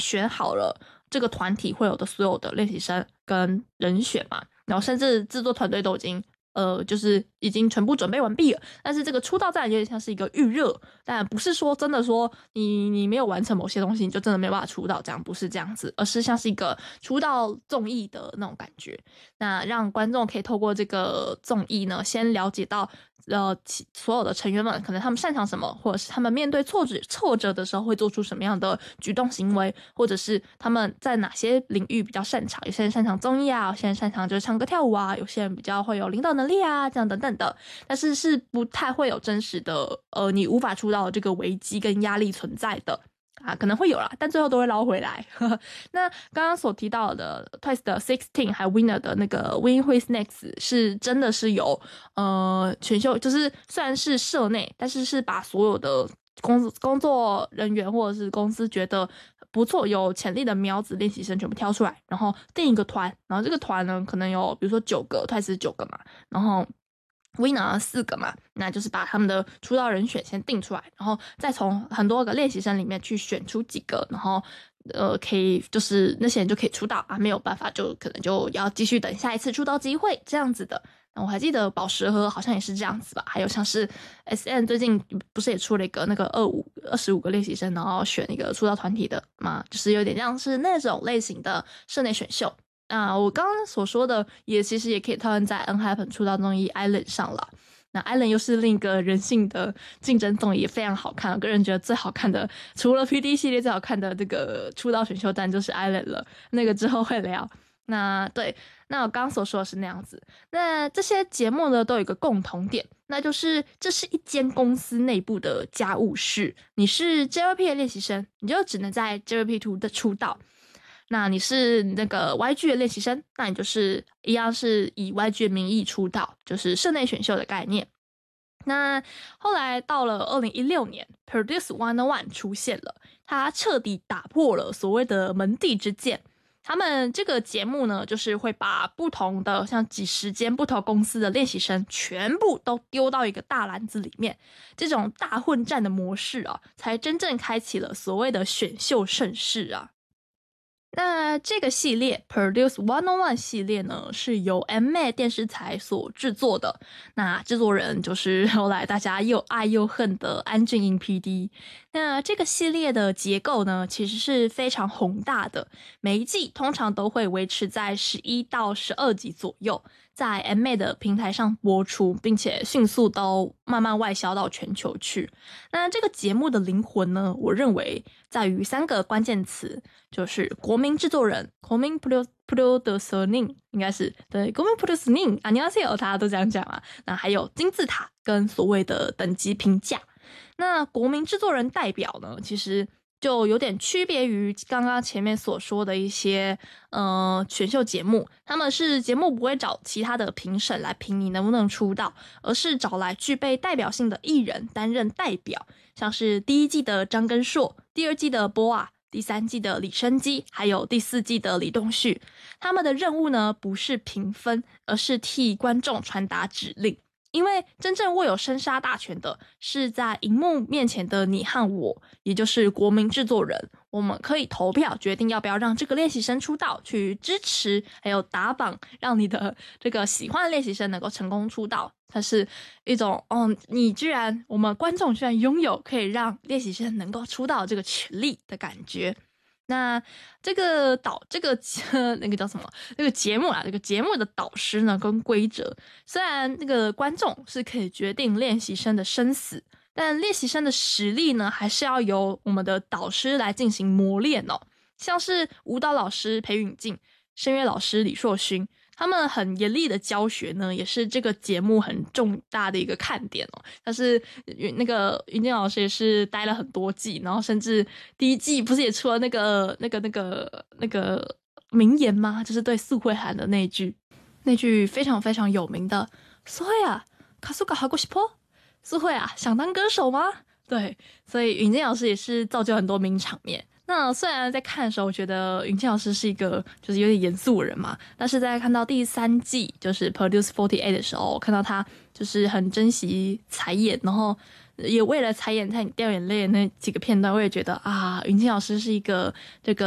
选好了这个团体会有的所有的练习生跟人选嘛，然后甚至制作团队都已经就是已经全部准备完毕了，但是这个出道战有点像是一个预热，但不是说真的说你没有完成某些东西你就真的没有办法出道，这样不是这样子，而是像是一个出道综艺的那种感觉，那让观众可以透过这个综艺呢先了解到所有的成员们可能他们擅长什么，或者是他们面对挫折的时候会做出什么样的举动行为，或者是他们在哪些领域比较擅长，有些人擅长综艺啊，有些人擅长就是唱歌跳舞啊，有些人比较会有领导能力啊，这样等等的，但是是不太会有真实的你无法出道的这个危机跟压力存在的啊，可能会有啦，但最后都会捞回来。那刚刚所提到的 Twice 的 16还有 Winner 的那个 Win Who's Next 是真的是有选秀，就是虽然是社内，但是是把所有的工作人员或者是公司觉得不错有潜力的苗子练习生全部挑出来，然后定一个团，然后这个团呢可能有比如说9个，Twice 是9个嘛，然后Winner 4个嘛，那就是把他们的出道人选先定出来，然后再从很多个练习生里面去选出几个，然后可以就是那些人就可以出道啊，没有办法就可能就要继续等下一次出道机会这样子的。那我还记得宝石盒好像也是这样子吧，还有像是 SM 最近不是也出了一个那个25个练习生，然后选一个出道团体的嘛，就是有点像是那种类型的社内选秀。我刚刚所说的其实也可以套用在 ENHYPEN 出道综艺 Island 上了。那 Island 又是另一个人性的竞争综艺，也非常好看。我个人觉得最好看的，除了 PD 系列最好看的这个出道选秀战就是 Island 了，那个之后会聊。那对，那我刚刚所说的是那样子。那这些节目呢都有一个共同点，那就是这是一间公司内部的家务事。你是 JYP 的练习生，你就只能在 JYP2 的出道。那你是那个 YG 的练习生，那你就是一样是以 YG 的名义出道，就是社内选秀的概念。那后来到了2016年 Produce 101出现了，它彻底打破了所谓的门第之见。他们这个节目呢，就是会把不同的像几十间不同公司的练习生全部都丢到一个大篮子里面，这种大混战的模式啊，才真正开启了所谓的选秀盛世啊。那这个系列 Produce 101系列呢，是由 M-MAD 电视台所制作的。那制作人就是后来大家又爱又恨的安俊英 PD。那这个系列的结构呢，其实是非常宏大的，每一季通常都会维持在11到12集左右，在 M-MAD 的平台上播出，并且迅速都慢慢外销到全球去。那这个节目的灵魂呢，我认为在于3个关键词，就是国民制作人 国民producer应该是对国民 producer 안녕하세요大家都这样讲啊。那还有金字塔跟所谓的等级评价。那国民制作人代表呢，其实就有点区别于刚刚前面所说的一些选秀节目，他们是节目不会找其他的评审来评你能不能出道，而是找来具备代表性的艺人担任代表，像是第1季的张根硕，第2季的BoA，第3季的李生基，还有第4季的李栋旭。他们的任务呢，不是评分，而是替观众传达指令。因为真正握有生杀大权的是在荧幕面前的你和我，也就是国民制作人。我们可以投票决定要不要让这个练习生出道，去支持还有打榜，让你的这个喜欢的练习生能够成功出道。它是一种我们观众居然拥有可以让练习生能够出道这个权利的感觉。那这个那个叫什么？那个节目这个节目的导师呢跟规则，虽然那个观众是可以决定练习生的生死，但练习生的实力呢，还是要由我们的导师来进行磨练哦。像是舞蹈老师裴允静、声乐老师李硕勋，他们很严厉的教学呢，也是这个节目很重大的一个看点哦。但是那个云静老师也是待了很多季，然后甚至第1季不是也出了那个名言吗？就是对素慧涵的那句非常非常有名的素慧啊，가수가 하고 싶어？素慧啊，想当歌手吗？对，所以云静老师也是造就很多名场面。那虽然在看的时候，我觉得云静老师是一个就是有点严肃的人嘛，但是在看到第3季就是 Produce 48的时候，我看到他就是很珍惜才演，然后也为了才演掉眼泪的那几个片段，我也觉得啊，云静老师是一个这个